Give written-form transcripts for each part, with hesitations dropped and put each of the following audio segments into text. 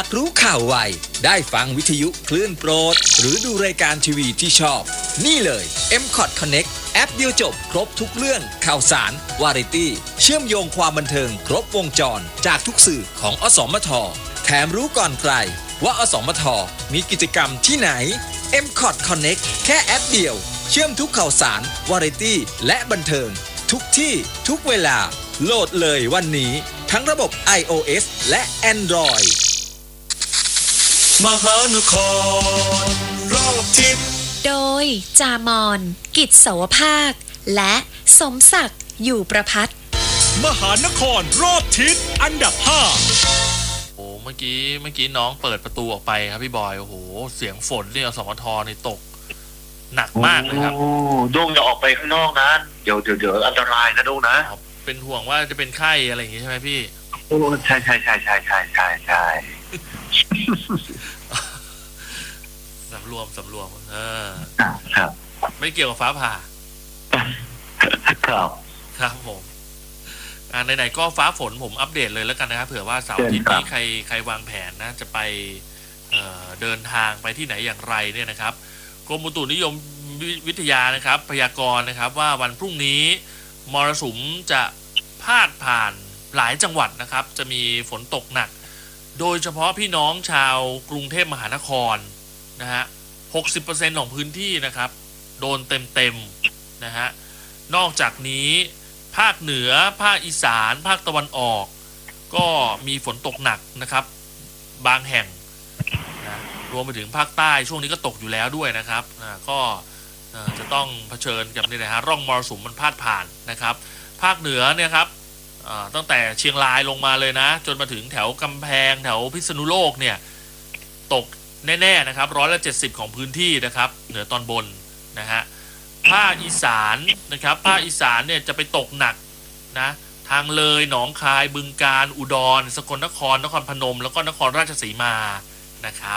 รู้ข่าวไวได้ฟังวิทยุคลื่นโปรดหรือดูรายการทีวีที่ชอบนี่เลย M-Cot Connect แอปเดียวจบครบทุกเรื่องข่าวสารวาไรตี้เชื่อมโยงความบันเทิงครบวงจรจากทุกสื่อของอสมทแถมรู้ก่อนใครว่าอสมทมีกิจกรรมที่ไหน M-Cot Connect แค่แอปเดียวเชื่อมทุกข่าวสารวาไรตี้และบันเทิงทุกที่ทุกเวลาโหลดเลยวันนี้ทั้งระบบ iOS และ Android มหานครรอบทิศโดยจามอนกิจโสภาคและสมศักดิ์อยู่ประภัตมหานครรอบทิศอันดับ5 โอ้เมื่อกี้น้องเปิดประตูออกไปครับพี่บอยโอ้โหเสียงฝนเนี่ยอสมทนี่ตกหนักมากเลยครับโด่งอย่าออกไปข้างนอกนะเดี๋ยวอันตรายนะโด่งนะเป็นห่วงว่าจะเป็นไข้อะไรอย่างงี้ใช่ไหมพี่โอ้ใช่สำรวมครับไม่เกี่ยวกับฟ้าผ่าครับผมไหนๆก็ฟ้าฝนผมอัปเดตเลยแล้วกันนะครับเผื่อว่าเสาร์อาทิตย์นี้ใครวางแผนนะจะไปเดินทางไปที่ไหนอย่างไรเนี่ยนะครับกรมอุตุนิยมวิทยานะครับพยากรณ์นะครับว่าวันพรุ่งนี้มรสุมจะพาดผ่านหลายจังหวัดนะครับจะมีฝนตกหนักโดยเฉพาะพี่น้องชาวกรุงเทพมหานครนะฮะ 60% ของพื้นที่นะครับโดนเต็มนะฮะนอกจากนี้ภาคเหนือภาคอีสานภาคตะวันออกก็มีฝนตกหนักนะครับบางแห่งนะรวมไปถึงภาคใต้ช่วงนี้ก็ตกอยู่แล้วด้วยนะครับก็จะต้องเผชิญกับนี่นะฮะร่องมรสุมมันพาดผ่านนะครับภาคเหนือเนี่ยครับตั้งแต่เชียงรายลงมาเลยนะจนมาถึงแถวกำแพงแถวพิษณุโลกเนี่ยตกแน่ๆนะครับ170ของพื้นที่นะครับเหนือตอนบนนะฮะภาคอีสานนะครับภาคอีสานเนี่ยจะไปตกหนักนะทางเลยหนองคายบึงกาฬอุดรสกลนครนครพนมแล้วก็นครราชสีมานะครับ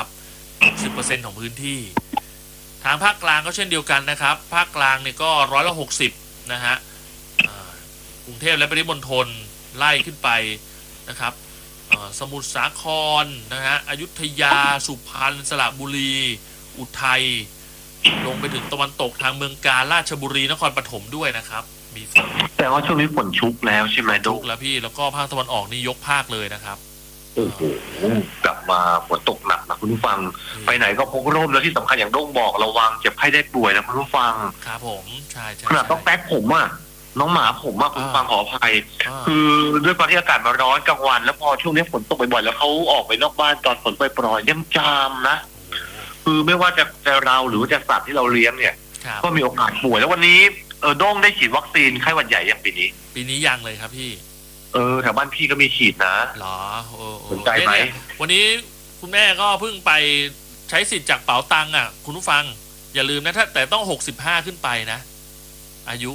10% ของพื้นที่ทางภาคกลางก็เช่นเดียวกันนะครับภาคกลางเนี่ยก็160นะฮะกรุงเทพและปริมณฑลไล่ขึ้นไปนะครับสมุทรสาครนะฮะอยุธยาสุพรรณสระบุรีอุทัยลงไปถึงตะวันตกทางเมืองกาญราชบุรีนครปฐมด้วยนะครับมีฝนแต่ว่าช่วงนี้ฝนชุกแล้วใช่ไหมชุกแล้วพี่แล้วก็ภาคตะวันออกนี่ยกภาคเลยนะครับโอ้โหกลับมาฝนตกหนักนะคุณผู้ฟังไปไหนก็พกร่มแล้วที่สำคัญอย่างโด่งบอกระวังเจ็บไข้ได้ป่วยนะคุณผู้ฟังครับผมใช่ขนาดต้องแป๊กผมอ่ะน้องหมาผมอ่ะคุณฟังขออภัยคือด้วยความที่อากาศมาร้อนกลางวันแล้วพอช่วงนี้ฝนตกบ่อยๆแล้วเขาออกไปนอกบ้านตอนฝนปล่อยๆจามนะคือไม่ว่าจะเราหรือจะสัตว์ที่เราเลี้ยงเนี่ยก็มีโอกาสป่วยแล้ววันนี้โด่งได้ฉีดวัคซีนไข้หวัดใหญ่ยังปีนี้ยังเลยครับพี่แถวบ้านพี่ก็มีฉีดนะหรอสนใจไหมวันนี้คุณแม่ก็เพิ่งไปใช้สิทธิ์จากเป๋าตังค์อ่ะคุณผู้ฟังอย่าลืมนะแต่ต้อง65ขึ้นไปนะอายุ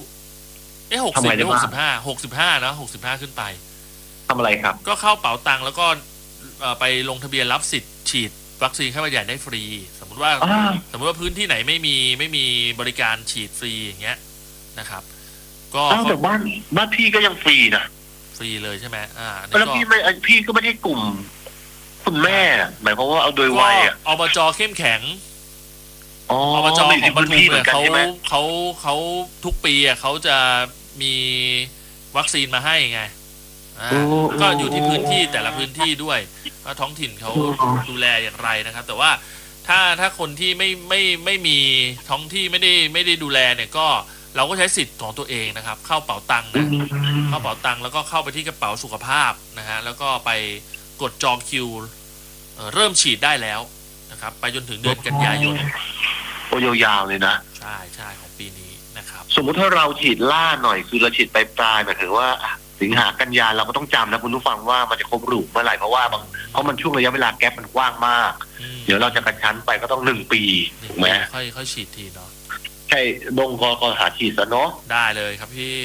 60หรือ65นะ65ขึ้นไปทำอะไรครับก็เข้าเป๋าตังค์แล้วก็ไปลงทะเบียนรับสิทธิ์ฉีดวัคซีนไข้หวัดใหญ่ได้ฟรีสมมติว่าพื้นที่ไหนไม่มีบริการฉีดฟรีอย่างเงี้ยนะครับก็แต่บ้านพี่ก็ยังฟรีนะฟรีเลยใช่ไหมแล้วพี่ก็ไม่ได้กลุ่มคุณแม่หมายความว่าเอาโดยวัยอบจเข้มแข็งอบจของปทุมเนี่ยเขาทุกปีเขาจะมีวัคซีนมาให้ไงก็อยู่ที่พื้นที่แต่ละพื้นที่ด้วยว่าท้องถิ่นเขาดูแลอย่างไรนะครับแต่ว่าถ้าคนที่ไม่มีท้องที่ไม่ได้ดูแลเนี่ยก็เราก็ใช้สิทธิ์ของตัวเองนะครับเข้าเป๋าตังค์นะเข้าเป๋าตังค์แล้วก็เข้าไปที่กระเป๋าสุขภาพนะฮะแล้วก็ไปกดจองคิวเริ่มฉีดได้แล้วนะครับไปจนถึงเดือนกันยายนโอ้ยาวๆเลยนะใช่ของปีนี้นะครับสมมุติถ้าเราฉีดล่าหน่อยคือเราฉีดปลายหมายถึงว่าสิงหากันยาเราก็ต้องจำนะคุณผู้ฟังว่ามันจะครบรูปเมื่อไหร่เพราะมันช่วงระยะเวลาแก๊ปมันกว้างมากเดี๋ยวเราจะกระชั้นไปก็ต้อง1 ปีถูกไหมค่อยฉีดทีเนาะใช่ดงก็หาฉีดซะเนาะได้เลยครับพี่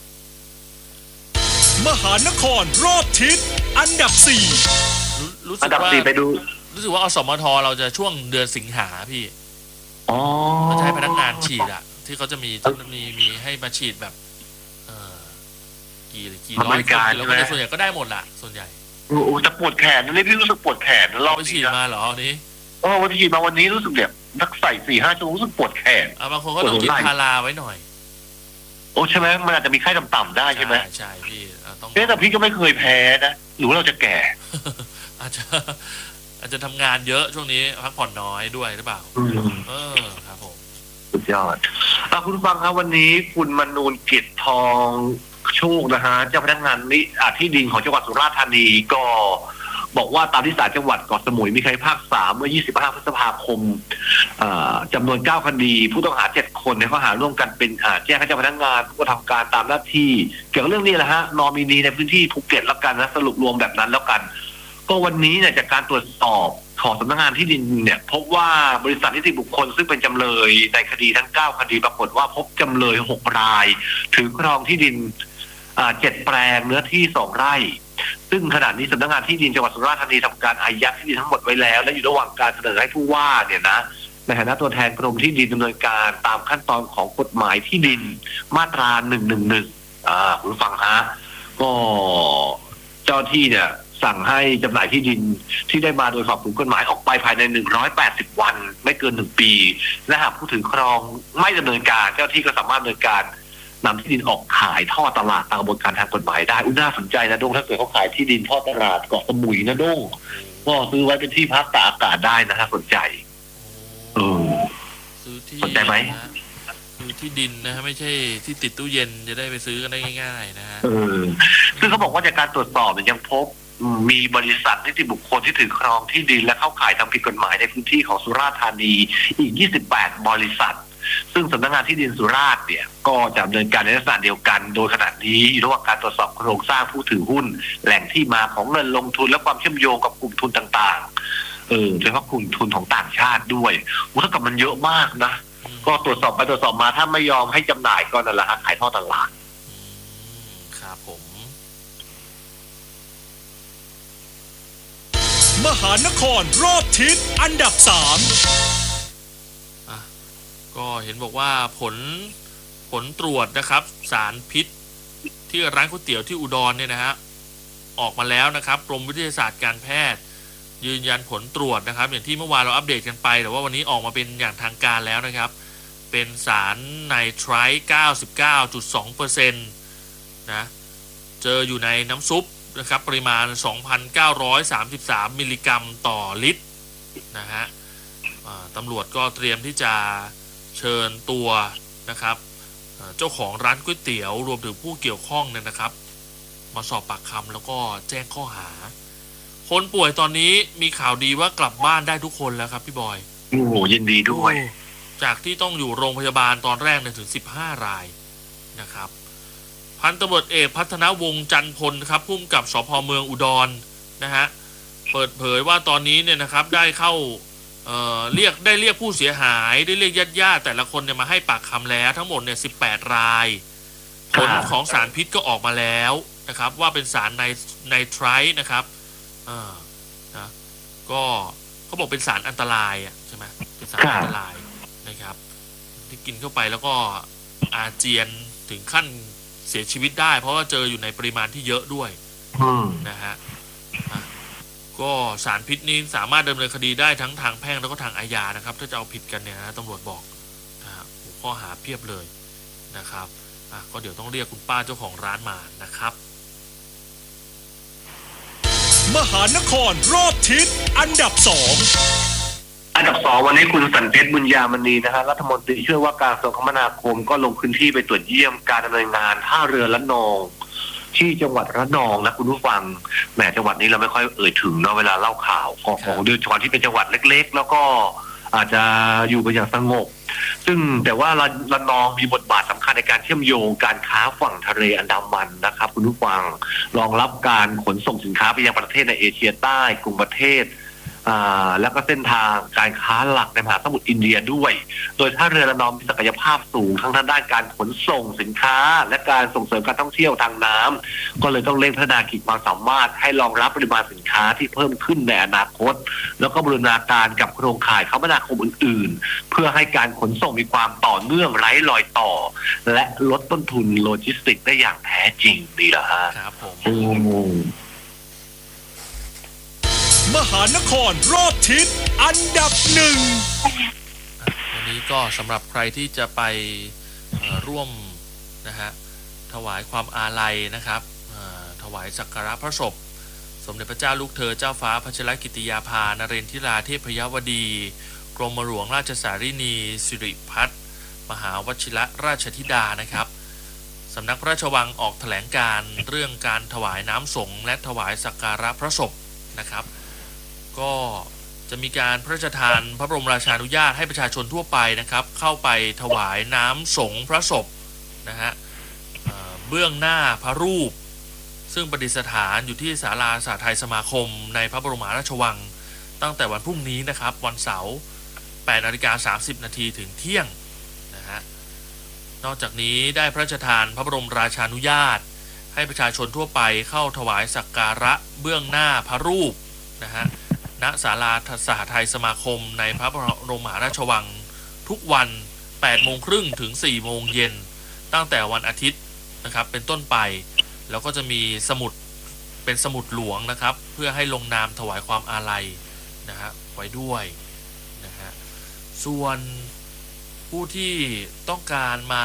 มหานครรอบทิศอันดับ4 รู้สึกว่าไปดูรู้สึกว่าอสมทเราจะช่วงเดือนสิงหาพี่ใช้พนักงานฉีดอ่ะที่เขาจะมีให้มาฉีดแบบกี่ร้อยคนแล้วก็ส่วนใหญ่ก็ได้หมดละส่วนใหญ่โอ้จะปวดแขนนี่พี่รู้สึกปวดแขนรอบไปฉีนี้ดนะมาเหรอวันนี้วันที่ฉีดมาวันนี้รู้สึกแบบนักใส่4-5 ชั่วโมงรู้สึกปวดแขนบางคนก็ต้องกินพาราไว้หน่อยโอ้ใช่ไหมมันอาจจะมีไข้ต่ำๆได้ใช่ไหมใช่พี่ต้องแต่พี่ก็ไม่เคยแพ้นะหรือว่าเราจะแก่อาจจะทำงานเยอะช่วงนี้พักผ่อนน้อยด้วยหรือเปล่าครับผมสุดยอดคุณฟังครับวันนี้คุณมนูนกิจทองโชคนะฮะเจ้าพนักงานที่ดินของจังหวัดสุราษฎร์ธานีก็บอกว่าตามที่ศาลจังหวัดเกาะสมุยมีคำพิพากษาเมื่อ25 พฤษภาคมจำนวน9 คดีผู้ต้องหา7 คนในข้อหาร่วมกันเป็นแจ้งให้เจ้าพนักงานผู้กระทำการตามหน้าที่เกี่ยวกับเรื่องนี้แหละฮะนอมินีในพื้นที่ภูเก็ตแล้วกันนะสรุปรวมแบบนั้นแล้วกันก็วันนี้เนี่ยจากการตรวจสอบของสำนักงานที่ดินเนี่ยพบว่าบริษัทนิติบุคคลซึ่งเป็นจำเลยในคดีทั้ง9 คดีปรากฏว่าพบจำเลย6 รายถือครองที่ดิน7 แปลงเนื้อที่2 ไร่ซึ่งขณะนี้สำนักงานที่ดินจังหวัดสุราษฎร์ธานีทำการอายัดที่ดินทั้งหมดไว้แล้วและอยู่ระหว่างการเสนอให้ผู้ว่าเนี่ยนะในฐานะตัวแทนกรมที่ดินดำเนินการตามขั้นตอนของกฎหมายที่ดินมาตรา111คุณฟังฮะก็เจ้าที่เนี่ยสั่งให้จำหน่ายที่ดินที่ได้มาโดยฝ่าฝืนกฎหมายออกไปภายใน180 วันไม่เกิน1 ปีและหากผู้ถือครองไม่ดำเนินการเจ้าที่ก็สามารถดำเนินการนำที่ดินออกขายท่อตลาดตามกระบวนการทางกฎหมายได้น่าสนใจนะด้งถ้าเกิดเขาขายที่ดินท่อตลาดเกาะสมุยนะด้งก็ซื้อไว้เป็นที่พักตากอากาศได้นะถ้าสนใจซื้อที่สนใจไหมซื้อที่ดินนะฮะไม่ใช่ที่ติดตู้เย็นจะได้ไปซื้อกันได้ง่ายๆนะฮะซึ่งเขาบอกว่าจากการตรวจสอบยังพบมีบริษัทนิติบุคคลที่ถือครองที่ดินและเข้าขายทำผิดกฎหมายในพื้นที่ของสุราษฎร์ธานีอีก28 บริษัทซึ่งสำนักงานที่ดินสุราษฎร์เนี่ยก็จะดำเนินการในลักษณะเดียวกันโดยขณะนี้อยู่ระหว่างการตรวจสอบโครงสร้างผู้ถือหุ้นแหล่งที่มาของเงินลงทุนและความเชื่อมโยงกับกลุ่มทุนต่างๆโดยเฉพาะกลุ่มทุนของต่างชาติด้วยเท่ากับมันเยอะมากนะก็ตรวจสอบไปตรวจสอบมาถ้าไม่ยอมให้จำหน่ายก็นั่นแหละฮะขายท่อตลาดครับผมมหานครรอบทิศอันดับ3 ก็เห็นบอกว่าผลตรวจนะครับสารพิษที่ร้านก๋วยเตี๋ยวที่อุดรเนี่ยนะฮะออกมาแล้วนะครับกรมวิทยาศาสตร์การแพทย์ยืนยันผลตรวจนะครับอย่างที่เมื่อวานเราอัปเดตกันไปแต่ว่าวันนี้ออกมาเป็นอย่างทางการแล้วนะครับเป็นสารไนไตรท์ 99.2% นะเจออยู่ในน้ำซุปนะครับปริมาณ 2,933 มิลลิกรัมต่อลิตรนะฮะตำรวจก็เตรียมที่จะเชิญตัวนะครับเจ้าของร้านก๋วยเตี๋ยวรวมถึงผู้เกี่ยวข้องเนี่ยนะครับมาสอบปากคำแล้วก็แจ้งข้อหาคนป่วยตอนนี้มีข่าวดีว่ากลับบ้านได้ทุกคนแล้วครับพี่บอยโอ้ยินดีด้วยจากที่ต้องอยู่โรงพยาบาลตอนแรกเนี่ยถึง15 รายนะครับพันตำรวจเอกพัฒนวงศ์จันพลครับผู้กำกับสภ.เมืองอุดรนะฮะเปิดเผยว่าตอนนี้เนี่ยนะครับได้เข้าเรียกผู้เสียหายได้เรียกญาติแต่ละคนเนี่ยมาให้ปากคำแล้วทั้งหมดเนี่ย18 รายผลของสารพิษก็ออกมาแล้วนะครับว่าเป็นสารไนไตรท์นะครับนะก็เขาบอกเป็นสารอันตรายใช่ไหมเป็นสารอันตรายนะครับที่กินเข้าไปแล้วก็อาเจียนถึงขั้นเสียชีวิตได้เพราะว่าเจออยู่ในปริมาณที่เยอะด้วยนะฮะก็สารพิษนี้สามารถดำเนินคดีได้ทั้งทางแพ่งแล้วก็ทางอาญานะครับถ้าจะเอาผิดกันเนี่ยนะตำรวจบอกนะฮะข้อหาเพียบเลยนะครับก็เดี๋ยวต้องเรียกคุณป้าเจ้าของร้านมานะครับมหานครรอบทิศอันดับ2 วันนี้คุณสันเพชรบุญญามณีนะฮะรัฐมนตรีช่วยว่าการกระทรวงคมนาคมก็ลงพื้นที่ไปตรวจเยี่ยมการดำเนินงานท่าเรือละนองที่จังหวัดระนองนะคุณผู้ฟังแหมจังหวัดนี้เราไม่ค่อยเอ่ยถึงเนาะเวลาเล่าข่าวของโดยเฉพาะที่เป็นจังหวัดเล็กๆแล้วก็อาจจะอยู่กันอย่างสงบซึ่งแต่ว่าระนองมีบทบาทสำคัญในการเชื่อมโยงการค้าฝั่งทะเลอันดามันนะครับคุณผู้ฟังรองรับการขนส่งสินค้าไปยังประเทศในเอเชียใต้กลุ่มประเทศแล้วก็เส้นทางการค้าหลักในมหาสมุทรอินเดียด้วยโดยท่าเรือระนองมีศักยภาพสูงทั้งด้านการขนส่งสินค้าและการส่งเสริมการท่องเที่ยวทางน้ำก็เลยต้องเร่งพัฒนาขีดความสามารถให้รองรับปริมาณสินค้าที่เพิ่มขึ้นในอนาคตแล้วก็บูรณาการกับโครงข่ายคมนาคมอื่นๆเพื่อให้การขนส่งมีความต่อเนื่องไร้รอยต่อและลดต้นทุนโลจิสติกส์ได้อย่างแท้จริงดีละฮะครับผมมหานครรอบทิศอันดับหนึ่งวันนี้ก็สำหรับใครที่จะไปร่วมนะฮะถวายความอาลัยนะครับถวายสักการะพระศพสมเด็จพระเจ้าลูกเธอเจ้าฟ้าพัชรกิติยาภานเรนทิราเทพยวดีกรมหลวงราชสารินีสิริพัฒน์มหาวชิรราชธิดานะครับสำนักพระราชวังออกแถลงการเรื่องการถวายน้ำสงฆ์และถวายสักการะพระศพนะครับก็จะมีการพระราชทานพระบรมราชานุญาตให้ประชาชนทั่วไปนะครับเข้าไปถวายน้ำสงฆ์พระศพนะฮะเบื้องหน้าพระรูปซึ่งประดิษฐานอยู่ที่ศาลาสาไทยสมาคมในพระบรมราชวังตั้งแต่วันพรุ่งนี้นะครับวันเสาร์ 8:30 น.ถึงเที่ยงนะฮะนอกจากนี้ได้พระราชทานพระบรมราชานุญาตให้ประชาชนทั่วไปเข้าถวายสักการะเบื้องหน้าพระรูปนะฮะณศาลาสหไทยสมาคมในพระบรมราชวังทุกวัน 8:30 ถึง 4 โมงเย็นตั้งแต่วันอาทิตย์นะครับเป็นต้นไปแล้วก็จะมีสมุดเป็นสมุดหลวงนะครับเพื่อให้ลงนามถวายความอาลัยนะฮะไว้ด้วยนะฮะส่วนผู้ที่ต้องการมา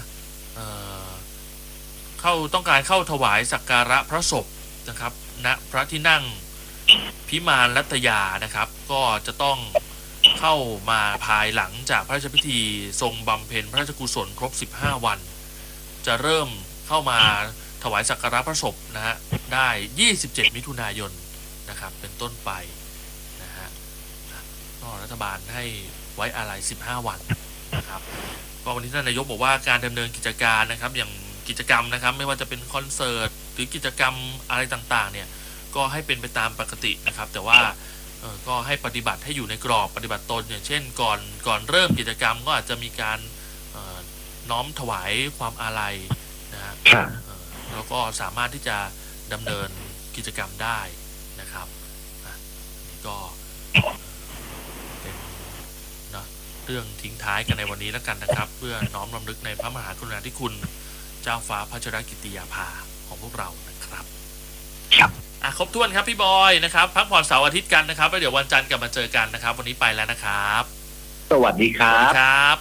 ต้องการเข้าถวายสักการะพระศพนะครับณพระที่นั่งพิมานรัตยานะครับก็จะต้องเข้ามาภายหลังจากพระราชพิธีทรงบำเพ็ญพระราชกุศลครบ15 วันจะเริ่มเข้ามาถวายสักการะพระศพนะฮะได้27 มิถุนายนนะครับเป็นต้นไปนะฮะก็รัฐบาลให้ไว้อาลัย15 วันนะครับก็วันนี้ท่านนายกบอกว่าการดำเนินกิจการนะครับอย่างกิจกรรมนะครับไม่ว่าจะเป็นคอนเสิร์ตหรือกิจกรรมอะไรต่างๆเนี่ยก็ให้เป็นไปตามปกตินะครับแต่ว่าก็ให้ปฏิบัติให้อยู่ในกรอบปฏิบัติตนอย่างเช่นก่อนเริ่มกิจกรรมก็อาจจะมีการน้อมถวายความอาลัยนะฮะแล้วก็สามารถที่จะดำเนินกิจกรรมได้นะครับนี่ก็เป็นนะเรื่องทิ้งท้ายกันในวันนี้แล้วกันนะครับเพื่อน้อมรำลึกในพระมหากรุณาธิคุณเจ้าฟ้าพัชรกิติยาภาของพวกเรานะครับครบถ้วนครับพี่บอยนะครับพักผ่อนเสาร์อาทิตย์กันนะครับแล้วเดี๋ยววันจันทร์กลับมาเจอกันนะครับวันนี้ไปแล้วนะครับสวัสดีครับครับ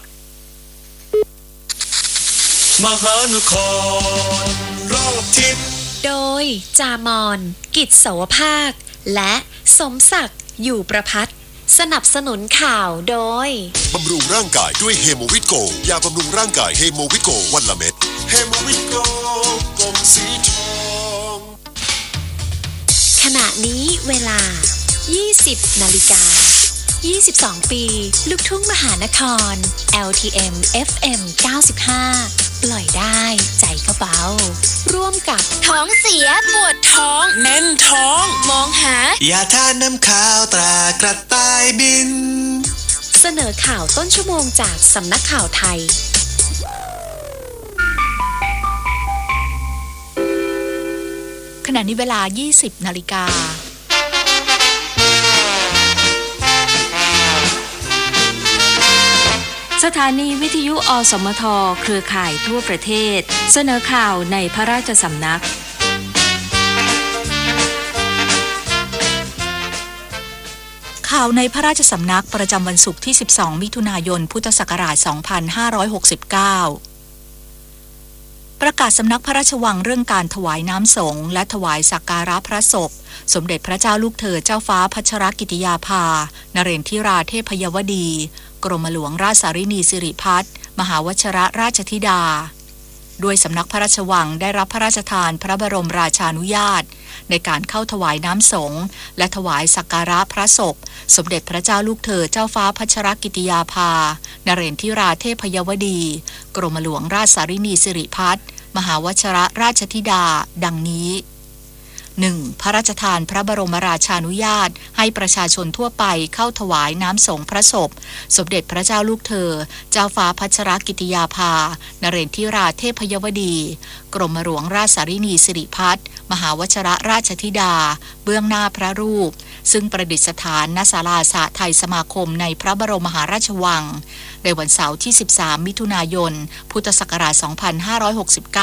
มหานครรอบทิศโดยจามอนกิจโสภาคและสมศักดิ์อยู่ประภัตสนับสนุนข่าวโดยบำรุงร่างกายด้วยเฮโมวิตโกยาบำรุงร่างกายเฮโมวิตโกวันละเม็ดเฮโมวิตโกกลมสีทองขณะนี้เวลา 20 นาฬิกา 22 ปีลูกทุ่งมหานคร LTM FM 95 ปล่อยได้ใจก็เบาร่วมกับท้องเสียปวดท้องแน่นท้องมองหายาทานน้ำข้าวตรากระต่ายบินเสนอข่าวต้นชั่วโมงจากสำนักข่าวไทยขณะนี้เวลา 20 นาฬิกาสถานีวิทยุอสมทเครือข่ายทั่วประเทศเสนอข่าวในพระราชสำนักข่าวในพระราชสำนักประจำวันศุกร์ที่ 12 มิถุนายน พุทธศักราช 2569 ประกาศสำนักพระราชวังเรื่องการถวายน้ำสงฆ์และถวายสักการะพระศพสมเด็จพระเจ้าลูกเธอเจ้าฟ้าพัชรกิติยาภานเรนทิราเทพยวดีกรมหลวงราชสารินีสิริพัฒน์มหาวชิรราชธิดาด้วยสำนักพระราชวังได้รับพระราชทานพระบรมราชานุญาตในการเข้าถวายน้ำสงฆ์และถวายสักการะพระศพสมเด็จพระเจ้าลูกเธอเจ้าฟ้าพัชรกิติยาภานเรนทิราเทพยวดีกรมหลวงราชสารินีสิริพัฒน์มหาวชิรราชธิดาดังนี้ 1. พระราชทานพระบรมราชานุญาตให้ประชาชนทั่วไปเข้าถวายน้ำสงฆ์พระศพสมเด็จพระเจ้าลูกเธอเจ้าฟ้าพัชรกิติยาภานเรนทิราเทพยวดีกรมหลวงราชสารินีสิริพัฒน์มหาวชิรราชธิดาเบื้องหน้าพระรูปซึ่งประดิษฐานณศาลาสหไทยสมาคมในพระบรมมหาราชวังในวันเสาร์ที่ 13 มิถุนายน พุทธศักราช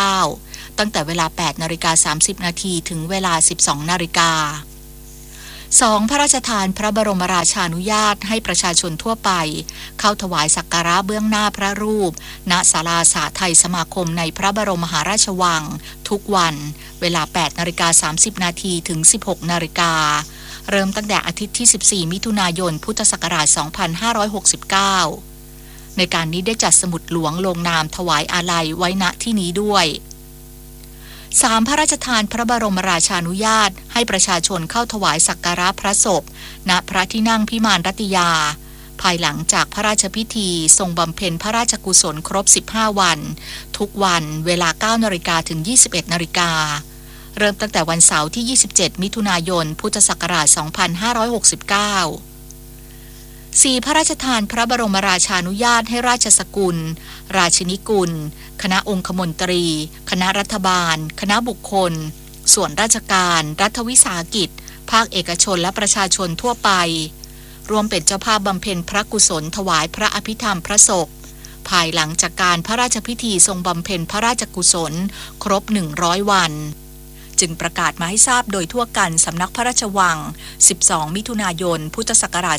2569 ตั้งแต่เวลา 8:30 น.ถึงเวลา 12 น.. 2. พระราชทานพระบรมราชานุญาตให้ประชาชนทั่วไปเข้าถวายสักการะเบื้องหน้าพระรูปณศาลาสาไทยสมาคมในพระบรมมหาราชวังทุกวันเวลา 8:30 นาทีถึง 16:00 น.เริ่มตั้งแต่อาทิตย์ที่ 14 มิถุนายน พุทธศักราช 2569 ในการนี้ได้จัดสมุดหลวงลงนามถวายอาลัยไว้ณที่นี้ด้วย 3. พระราชทานพระบรมราชานุญาตให้ประชาชนเข้าถวายสักการะพระศพณพระที่นั่งพิมานรัตยาภายหลังจากพระราชพิธีทรงบำเพ็ญพระราชกุศลครบ 15 วันทุกวันเวลา 9:00 น.ถึง 21:00 น.เริ่มตั้งแต่วันเสาร์ที่ 27 มิถุนายน พุทธศักราช 2569 4. พระราชทานพระบรมราชานุญาตให้ราชสกุลราชินีกุลคณะองคมนตรีคณะรัฐบาลคณะบุคคลส่วนราชการรัฐวิสาหกิจภาคเอกชนและประชาชนทั่วไปรวมเป็นเจ้าภาพบำเพ็ญพระกุศลถวายพระอภิธรรมพระศพภายหลังจากการพระราชพิธีทรงบำเพ็ญพระราชกุศลครบ 100 วันจึงประกาศมาให้ทราบโดยทั่วกันสำนักพระราชวัง 12 มิถุนายน พุทธศักราช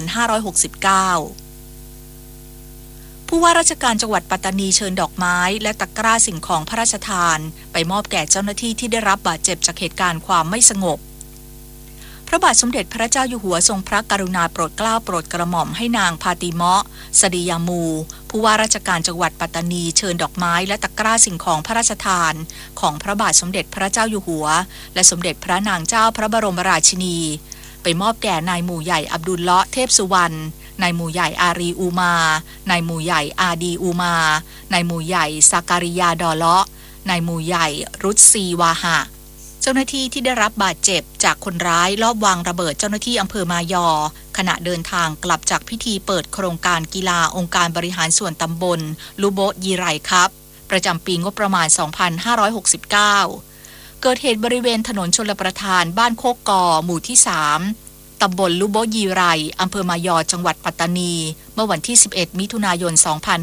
2569 ผู้ว่าราชการจังหวัดปัตตานีเชิญดอกไม้และตะกร้าสิ่งของพระราชทานไปมอบแก่เจ้าหน้าที่ที่ได้รับบาดเจ็บจากเหตุการณ์ความไม่สงบพระบาทสมเด็จพระเจ้าอยู่หัวทรงพระกรุณาโปรดเกล้าโปรดกระหม่อมให้นางพาติเมาะสดียามูผู้ว่าราชการจังหวัดปัตตานีเชิญดอกไม้และตะกร้าสิ่งของพระราชทานของพระบาทสมเด็จพระเจ้าอยู่หัวและสมเด็จพระนางเจ้าพระบรมราชินีไปมอบแก่นายหมู่ใหญ่อับดุลเลาะห์เทพสุวรรณนายหมู่ใหญ่อารีอูมานายหมู่ใหญ่อาดีอูมานายหมู่ใหญ่ซาการิยาดอเลาะห์นายหมู่ใหญ่รุตซีวาหะเจ้าหน้าที่ที่ได้รับบาดเจ็บจากคนร้ายลอบวางระเบิดเจ้าหน้าที่อำเภอมายอขณะเดินทางกลับจากพิธีเปิดโครงการกีฬาองค์การบริหารส่วนตำบลลูโบยีไรครับประจำปีงบประมาณ 2569 เกิดเหตุบริเวณถนนชลประทานบ้านโคกกอหมู่ที่ 3 ตำบลลูโบยีไรอำเภอมายอจังหวัดปัตตานีเมื่อวันที่ 11 มิถุนายน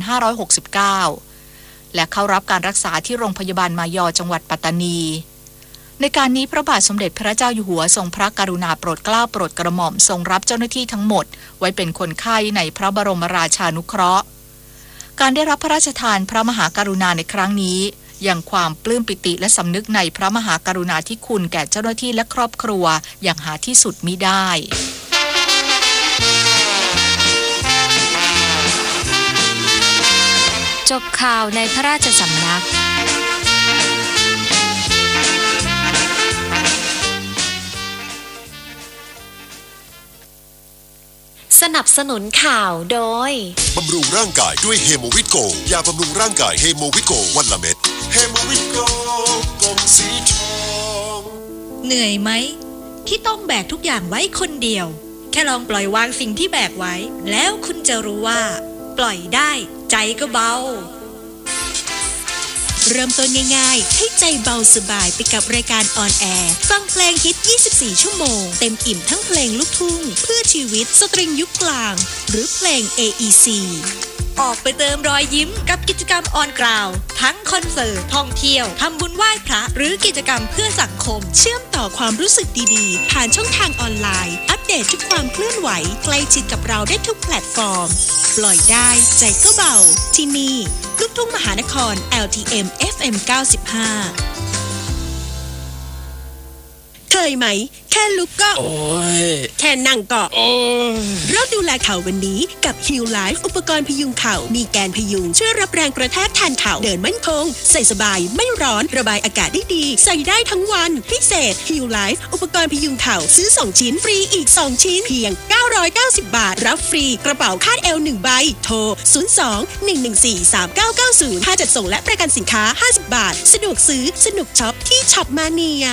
2569 และเข้ารับการรักษาที่โรงพยาบาลมายอจังหวัดปัตตานีในการนี้พระบาทสมเด็จพระเจ้าอยู่หัวทรงพระกรุณาโปรดเกล้าโปรดกระหม่อมทรงรับเจ้าหน้าที่ทั้งหมดไว้เป็นคนไข้ในพระบรมราชานุเคราะห์การได้รับพระราชทานพระมหากรุณาในครั้งนี้ยังความปลื้มปิติและสำนึกในพระมหากรุณาธิคุณแก่เจ้าหน้าที่และครอบครัวอย่างหาที่สุดมิได้จบข่าวในพระราชสำนักสนับสนุนข่าวโดยบำรุงร่างกายด้วยเฮโมวิตโกยาบำรุงร่างกายเฮโมวิตโกวันละเม็ดเฮโมวิตโกกลมสีทองเหนื่อยไหมที่ต้องแบกทุกอย่างไว้คนเดียวแค่ลองปล่อยวางสิ่งที่แบกไว้แล้วคุณจะรู้ว่าปล่อยได้ใจก็เบาเริ่มต้นง่ายๆให้ใจเบาสบายไปกับรายการออนแอร์ฟังเพลงฮิต24ชั่วโมงเต็มอิ่มทั้งเพลงลูกทุ่งเพื่อชีวิตสตริงยุคกลางหรือเพลง AEC ออกไปเติมรอยยิ้มกับกิจกรรมออนกราวทั้งคอนเสิร์ตท่องเที่ยวทำบุญไหว้พระหรือกิจกรรมเพื่อสังคมเชื่อมต่อความรู้สึกดีๆผ่านช่องทางออนไลน์อัปเดตทุกความเคลื่อนไหวใกล้ชิดกับเราได้ทุกแพลตฟอร์มปล่อยได้ใจก็เบาที่นี่ลูกทุ่งมหานคร LTM FM 95เคยไหมแค่ลุกก็โอ้ยแค่นั่งก็โอ้ยเราดูแลเข่าวันนี้กับ Heal Life อุปกรณ์พยุงเข่ามีแกนพยุงช่วยรับแรงกระแทกแทนเข่าเดินมั่นคงใส่สบายไม่ร้อนระบายอากาศได้ดีใส่ได้ทั้งวันพิเศษ Heal Life อุปกรณ์พยุงเข่าซื้อ2ชิ้นฟรีอีก2ชิ้นเพียง990 บาทรับฟรีกระเป๋าคาดเอว1ใบโทร02-114-3990ค่าจัดส่งและประกันสินค้า50 บาทสะดวกซื้อสนุกช็อปที่ช็อปมาเนีย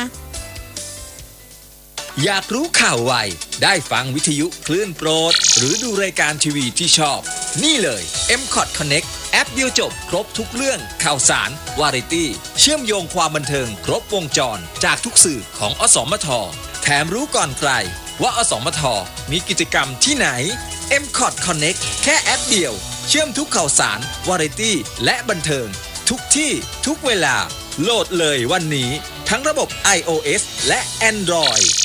อยากรู้ข่าวไวได้ฟังวิทยุคลื่นโปรดหรือดูรายการทีวีที่ชอบนี่เลย MCOT Connect แอปเดียวจบครบทุกเรื่องข่าวสารวาไรตี้เชื่อมโยงความบันเทิงครบวงจรจากทุกสื่อของอสมทแถมรู้ก่อนใครว่าอสมทมีกิจกรรมที่ไหน MCOT Connect แค่แอปเดียวเชื่อมทุกข่าวสารวาไรตี้และบันเทิงทุกที่ทุกเวลาโหลดเลยวันนี้ทั้งระบบ iOS และ Android